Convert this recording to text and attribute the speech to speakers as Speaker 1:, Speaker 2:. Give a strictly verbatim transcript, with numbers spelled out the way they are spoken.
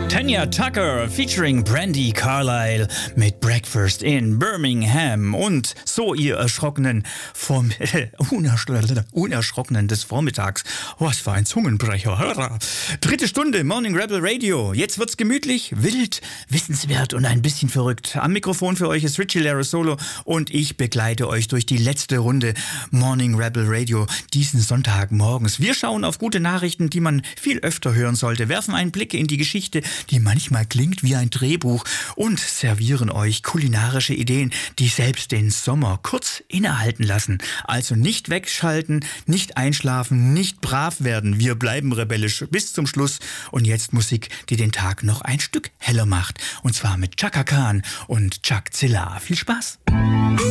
Speaker 1: Tanya Tucker featuring Brandy Carlile mit Breakfast in Birmingham. Und so, ihr Erschrockenen, vom, äh, Unerschrockenen des Vormittags. Was für ein Zungenbrecher. Dritte Stunde Morning Rebel Radio. Jetzt wird's gemütlich, wild, wissenswert und ein bisschen verrückt. Am Mikrofon für euch ist Richie Larasolo und ich begleite euch durch die letzte Runde Morning Rebel Radio diesen Sonntag morgens. Wir schauen auf gute Nachrichten, die man viel öfter hören sollte, werfen einen Blick in die Geschichte, die manchmal klingt wie ein Drehbuch, und servieren euch kulinarische Ideen, die selbst den Sommer kurz innehalten lassen. Also nicht wegschalten, nicht einschlafen, nicht brav werden. Wir bleiben rebellisch bis zum Schluss. Und jetzt Musik, die den Tag noch ein Stück heller macht. Und zwar mit Chaka Khan und Chuck Zilla. Viel Spaß!